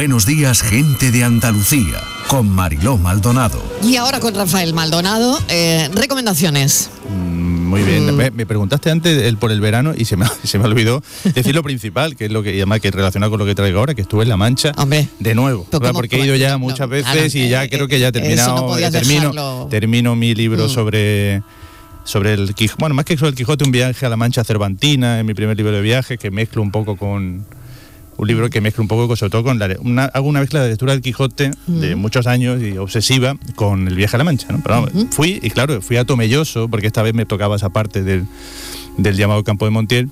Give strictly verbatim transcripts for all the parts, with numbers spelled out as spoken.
Buenos días, gente de Andalucía, con Mariló Maldonado. Y ahora con Rafael Maldonado, eh, recomendaciones. Muy bien, mm. me, me preguntaste antes el, por el verano y se me, se me olvidó decir lo principal, que es lo que, y además que relacionado con lo que traigo ahora, que estuve en La Mancha. Hombre, de nuevo, ¿verdad? Porque he ido ya muchas no, veces claro, y ya eh, creo que ya he terminado, no ya termino, termino mi libro mm. sobre... sobre el Quijote, bueno, más que sobre el Quijote, un viaje a la Mancha cervantina, en mi primer libro de viajes, que mezclo un poco con... un libro que mezcla un poco, sobre todo con la, una, hago una mezcla de lectura del Quijote uh-huh. de muchos años y obsesiva con el viaje a la Mancha, ¿no? Pero uh-huh. fui, y claro, fui a Tomelloso, porque esta vez me tocaba esa parte del, del llamado Campo de Montiel.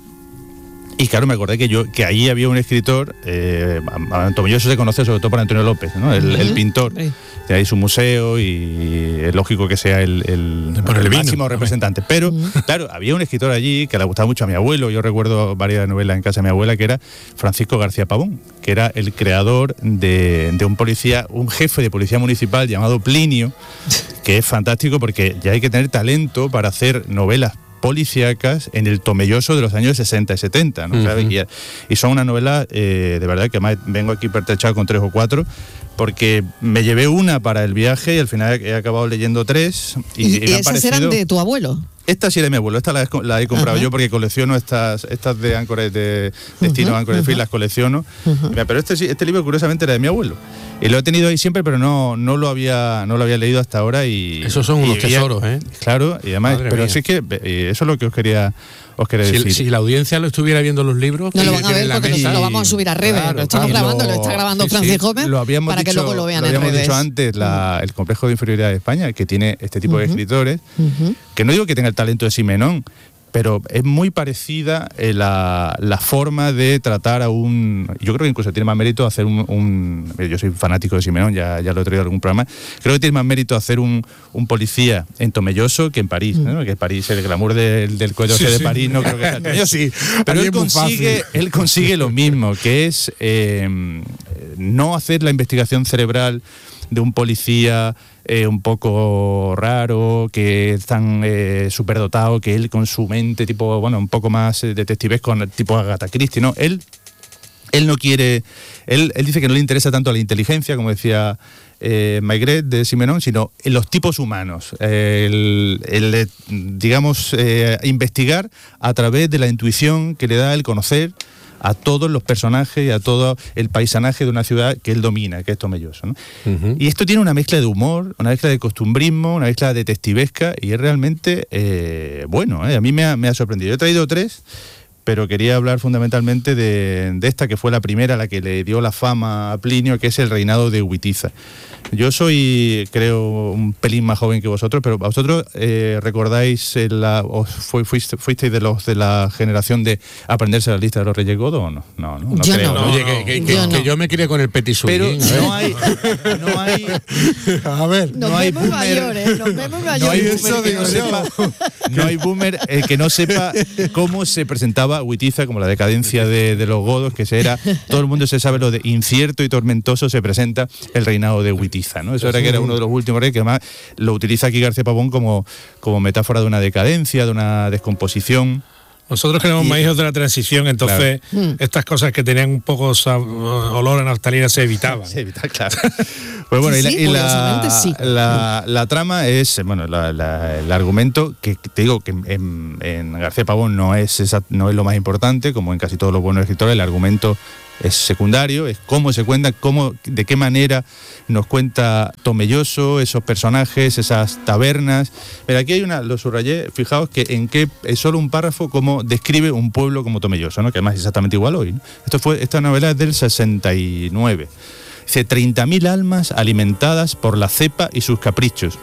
Y claro, me acordé que yo que ahí había un escritor, eh, a, a Tomelloso se conoce sobre todo por Antonio López, ¿no? el, uh-huh. el pintor, sí. De ahí su museo y es lógico que sea el, el, el, el máximo vino, representante. Pero, uh-huh. claro, había un escritor allí que le gustaba mucho a mi abuelo, yo recuerdo varias novelas en casa de mi abuela, que era Francisco García Pavón, que era el creador de, de un policía, un jefe de policía municipal llamado Plinio, que es fantástico porque ya hay que tener talento para hacer novelas policíacas en el Tomelloso de los años sesenta y setenta, ¿no? Uh-huh. y, y son una novela, eh, de verdad, que además vengo aquí pertrechado con tres o cuatro, porque me llevé una para el viaje y al final he acabado leyendo tres. Y, ¿Y, y, y esas parecido... eran de tu abuelo? Esta sí era de mi abuelo, esta la he, la he comprado uh-huh. yo porque colecciono estas estas de Áncoras de Destino, uh-huh. Áncoras de Free, las colecciono. Uh-huh. Pero este este libro curiosamente era de mi abuelo. Y lo he tenido ahí siempre, pero no no lo había no lo había leído hasta ahora y esos son unos y, tesoros, ¿eh? Claro, y además, Madre pero mía. sí que eso es lo que os quería os quería decir. Si, si la audiencia lo estuviera viendo los libros, no lo van a ver porque lo, lo vamos a subir a redes. Claro, lo estamos claro, grabando, lo, lo está grabando sí, Francis sí, Gómez para dicho, que luego lo vean lo en redes. Lo habíamos dicho antes, la, el complejo de inferioridad de España, que tiene este tipo uh-huh. de escritores, uh-huh. que no digo que tenga el talento de Simenón, pero es muy parecida eh, la, la forma de tratar a un... Yo creo que incluso tiene más mérito hacer un... un yo soy fanático de Simenón, ya, ya lo he traído en algún programa. Creo que tiene más mérito hacer un, un policía en Tomelloso que en París, ¿no? Que París, el glamour del, del cuello sí, de sí. París, no creo que sea Tomelloso. Sí, pero él consigue, él consigue lo mismo, que es eh, no hacer la investigación cerebral de un policía eh, un poco raro, que es tan eh, superdotado, que él con su mente tipo, bueno, un poco más eh, detectivesco, tipo Agatha Christie, ¿no? Él, él no quiere, él, él dice que no le interesa tanto la inteligencia, como decía eh, Maigret de Simenón, sino en los tipos humanos, eh, el, el, digamos, eh, investigar a través de la intuición que le da el conocer a todos los personajes y a todo el paisanaje de una ciudad que él domina, que es Tomelloso, ¿no? Uh-huh. Y esto tiene una mezcla de humor, una mezcla de costumbrismo, una mezcla detectivesca y es realmente eh, bueno, ¿eh? A mí me ha, me ha sorprendido. Yo he traído tres, pero quería hablar fundamentalmente de, de esta que fue la primera, la que le dio la fama a Plinio, que es el reinado de Witiza. Yo soy, creo, un pelín más joven que vosotros, pero vosotros eh, recordáis, la, os fue, fuiste, fuisteis de los de la generación de aprenderse la lista de los Reyes Godo o no? No, no, no yo creo. No. No, Oye, que, que, que, yo, no. que yo me crié con el Petit Suisse. Pero no hay, no hay, a ver, nos no hay vemos boomer, mayores, nos vemos mayores. No hay boomer que no sepa, no hay boomer eh, que no sepa cómo se presentaba Witiza, como la decadencia de, de los godos, que se era, todo el mundo se sabe lo de incierto y tormentoso se presenta el reinado de Witiza, ¿no? Eso era que era uno de los últimos reyes, que además lo utiliza aquí García Pavón como, como metáfora de una decadencia, de una descomposición. Nosotros que éramos más hijos de la transición, entonces claro. estas cosas que tenían un poco olor a naftalina se evitaban. Se evitaban, claro. Pues bueno, sí, y, la, y la, sí. la, la trama es, bueno, la, la, el argumento, que te digo que en, en García Pavón no es, esa, no es lo más importante, como en casi todos los buenos escritores, el argumento es secundario, es cómo se cuenta, cómo, de qué manera nos cuenta Tomelloso, esos personajes, esas tabernas. Pero aquí hay una, lo subrayé, fijaos que en qué es solo un párrafo cómo describe un pueblo como Tomelloso, ¿no? Que además es exactamente igual hoy, ¿no? Esto fue, esta novela es del sesenta y nueve. Dice, treinta mil almas alimentadas por la cepa y sus caprichos.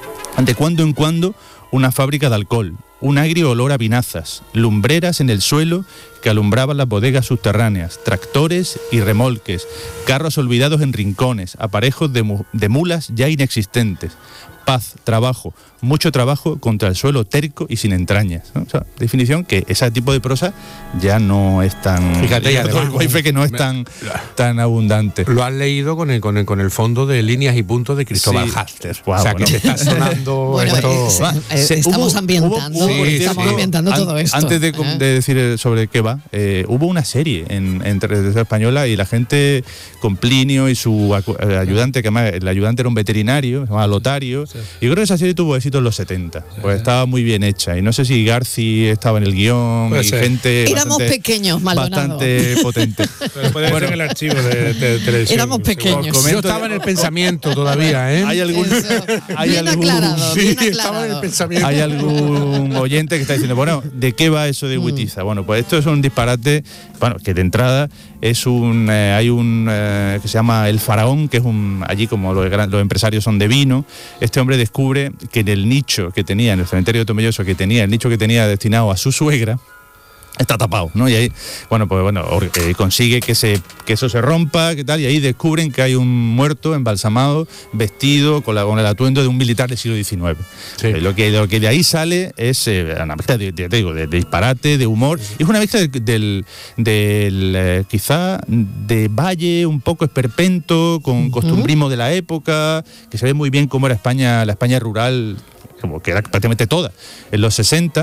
De cuando en cuando una fábrica de alcohol, un agrio olor a vinazas, lumbreras en el suelo que alumbraban las bodegas subterráneas, tractores y remolques, carros olvidados en rincones, aparejos de, mu- de mulas ya inexistentes, paz, trabajo, mucho trabajo contra el suelo terco y sin entrañas, ¿no? O sea, definición que ese tipo de prosa ya no es tan... Fíjate, ya que no es tan, tan abundante. Lo has leído con el, con el, con el fondo de líneas y puntos de Cristóbal sí. Halster. Wow, o sea, bueno. que te está sonando bueno, esto... es, es, es, estamos hubo, ambientando. Hubo, sí, por cierto, estamos inventando todo esto. Antes de, ¿eh? de decir sobre qué va, eh, hubo una serie en, en televisión española y la gente con Plinio y su ayudante, que además el ayudante era un veterinario, se llamaba Lotario, sí. Y creo que esa serie tuvo éxito en los setenta, pues estaba muy bien hecha. Y no sé si Garci estaba en el guión, puede y ser. gente Éramos bastante, pequeños, Maldonado. Bastante potente. Pero puede bueno, ser en el archivo de, de, de televisión. Éramos pequeños. Yo estaba en el pensamiento todavía, ¿eh? Hay algún, hay bien algún aclarado, sí, bien aclarado. Estaba en el pensamiento. Hay algún oyente que está diciendo, bueno, ¿de qué va eso de Witiza? Mm. Bueno, pues esto es un disparate, bueno, que de entrada es un, eh, hay un eh, que se llama El Faraón, que es un, allí como los, los empresarios son de vino, este hombre descubre que en el nicho que tenía, en el cementerio de Tomelloso, que tenía, el nicho que tenía destinado a su suegra, está tapado, ¿no? Y ahí, bueno, pues bueno, eh, consigue que se que eso se rompa, que tal, y ahí descubren que hay un muerto embalsamado, vestido con, la, con el atuendo de un militar del siglo diecinueve. Sí. Eh, lo, que, lo que de ahí sale es eh, una mezcla de, de, de, de, de disparate, de humor, sí. Es una mezcla del, del, del eh, quizá de valle un poco esperpento, con uh-huh. costumbrismo de la época, que se ve muy bien cómo era España, la España rural, como que era prácticamente toda, en los sesenta.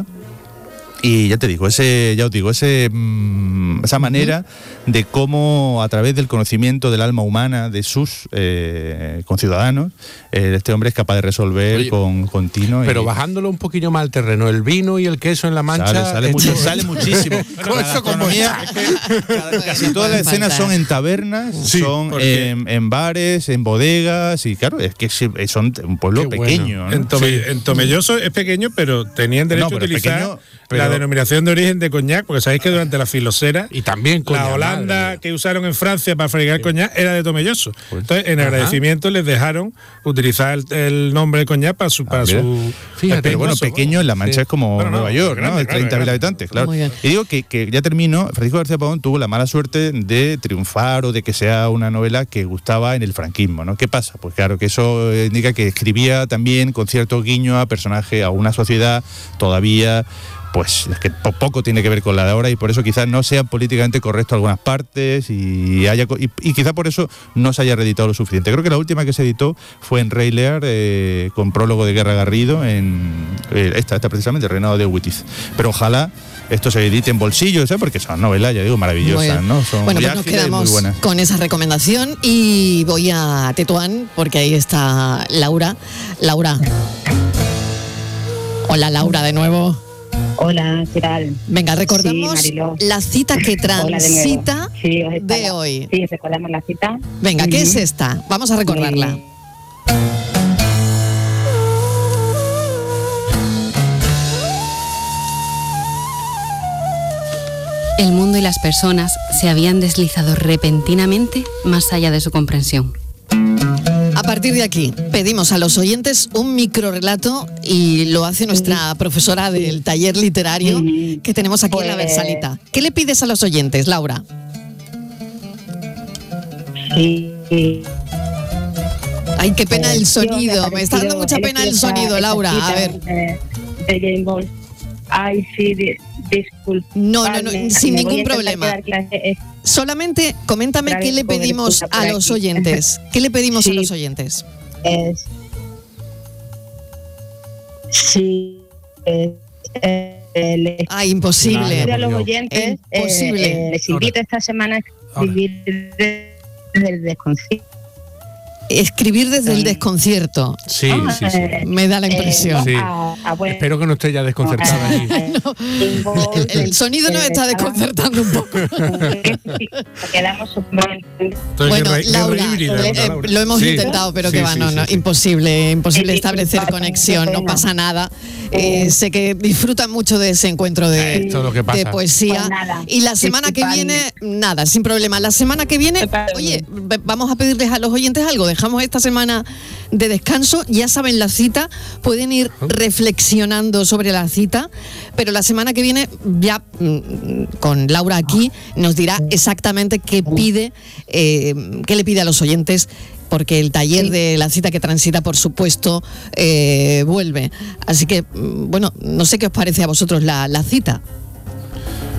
Y ya te digo, ese, ya os digo, ese, mmm, esa manera de cómo a través del conocimiento del alma humana de sus eh, conciudadanos, eh, este hombre es capaz de resolver Oye, con continuo. Pero y, bajándolo un poquillo más al terreno, el vino y el queso en la Mancha. Sale, sale, mucho, sale muchísimo. Con eso como casi todas las escenas son en tabernas, sí, son en, en bares, en bodegas, y claro, es que son un pueblo Qué pequeño. Bueno. ¿no? En, Tome, sí. en Tomelloso es pequeño, pero tenían derecho no, a utilizar pequeño, pero, la denominación de origen de coñac, porque sabéis que durante la filosera y también la Holanda madre. que usaron en Francia para fabricar sí. coñac era de Tomelloso. Pues, Entonces, en Ajá. agradecimiento les dejaron utilizar el, el nombre de coñac para su para ah, su Fíjate, pero bueno, pequeño en La Mancha sí. es como bueno, Nueva no, York, grande, ¿no? treinta mil claro, habitantes, claro. Y digo que, que ya termino, Francisco García Pavón tuvo la mala suerte de triunfar o de que sea una novela que gustaba en el franquismo, ¿no? ¿Qué pasa? Pues claro, que eso indica que escribía también con cierto guiño a personajes, a una sociedad todavía pues es que poco tiene que ver con la de ahora y por eso quizás no sean políticamente correctos algunas partes y haya y, y quizá por eso no se haya reeditado lo suficiente. Creo que la última que se editó fue en Rey Lear eh, con prólogo de Guerra Garrido en eh, esta, esta precisamente, el reinado de Witiza. Pero ojalá esto se edite en bolsillos, ¿eh? Porque son novelas, ya digo, maravillosas, ¿no? Son bueno, pues nos quedamos con esa recomendación y voy a Tetuán porque ahí está Laura. Laura. Hola, Laura, de nuevo. Hola, ¿qué tal? Venga, recordamos sí, la cita que transita de, sí, de hoy. Sí, recordamos la cita. Venga, ¿qué uh-huh. es esta? Vamos a recordarla. Sí. El mundo y las personas se habían deslizado repentinamente más allá de su comprensión. A partir de aquí, pedimos a los oyentes un microrrelato y lo hace nuestra profesora del taller literario que tenemos aquí pues... en la Versalita. ¿Qué le pides a los oyentes, Laura? Sí. Ay, qué pena el sonido. Me está dando mucha pena el sonido, Laura. A ver. Ay, sí, disculpa. No, no, no, sin ningún problema. Solamente coméntame qué le pedimos a los oyentes. ¿Qué le pedimos sí, a los oyentes? Es, sí. Es, eh, ah, imposible. A los oyentes, imposible. Eh, eh, les invito esta semana a escribir desde el desconcierto. Escribir desde el desconcierto. Sí, ah, sí, sí. Me da la impresión. Sí. Ah, ah, bueno. Espero que no esté ya desconcertada allí. No, el, el sonido nos está desconcertando un poco. Quedamos bueno, Laura, eh, lo hemos sí. intentado, pero sí, que va, sí, no, no, sí. imposible, imposible establecer conexión, no pasa nada. Eh, sé que disfrutan mucho de ese encuentro de, de poesía. Pues y la semana que viene, nada, sin problema. La semana que viene, oye, vamos a pedirles a los oyentes algo. Dejamos esta semana de descanso. Ya saben la cita, pueden ir reflexionando sobre la cita, pero la semana que viene ya con Laura aquí nos dirá exactamente qué pide, eh, qué le pide a los oyentes, porque el taller sí. de la cita que transita, por supuesto, eh, vuelve. Así que, bueno, no sé qué os parece a vosotros la, la cita.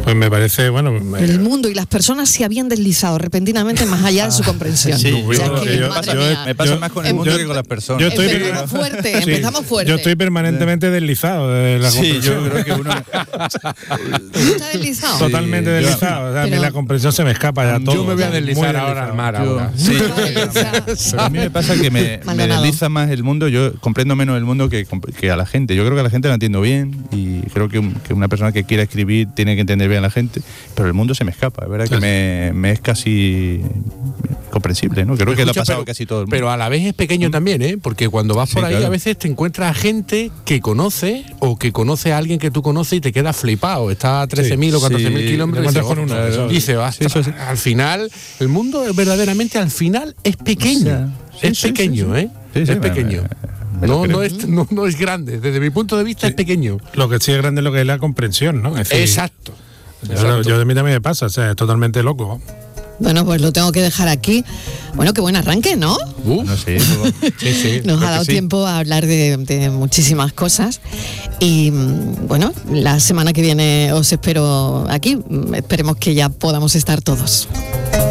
Pues me parece, bueno... Me... El mundo y las personas se habían deslizado repentinamente más allá de su comprensión. Sí, o sea, yo, que, yo, yo, mía, me pasa yo, más con el mundo yo, que con las personas. Yo estoy empezamos fuerte, sí, empezamos fuerte. Yo estoy permanentemente deslizado de la sí, comprensión. Yo creo que uno... ¿Está deslizado? Totalmente sí, deslizado. Yo, o sea, pero, a mí la comprensión se me escapa ya todo. Yo me voy a deslizar ahora al mar. Yo, ahora. Sí. Pero a mí me pasa que me, me desliza más el mundo. Yo comprendo menos el mundo que, que a la gente. Yo creo que a la gente la entiendo bien y creo que, que una persona que quiera escribir tiene que entender bien a la gente, pero el mundo se me escapa. Es verdad que me, me es casi comprensible, ¿no? Creo que le ha pasado pero, casi todo el mundo. Pero a la vez es pequeño también, ¿eh? Porque cuando vas por sí, ahí claro. a veces te encuentras a gente que conoce o que conoce a alguien que tú conoces y te quedas flipado. Está a trece mil sí, o catorce mil sí, kilómetros y dice, con uno, oh, dice sí, eso sí. Al final, el mundo verdaderamente al final es pequeño. O sea, sí, es sí, pequeño, sí, sí. ¿eh? Sí, sí, es pequeño. Me, me, me no, no, es, no, no es grande. Desde mi punto de vista sí. es pequeño. Lo que sí es grande es lo que es la comprensión, ¿no? Es decir, Exacto. Yo, Exacto. yo de mí también me pasa, o sea, es totalmente loco. Bueno, pues lo tengo que dejar aquí. Bueno, qué buen arranque, ¿no? Uh, no sé. Sí, sí, Nos ha dado sí. tiempo a hablar de, de muchísimas cosas. Y bueno, la semana que viene os espero aquí. Esperemos que ya podamos estar todos.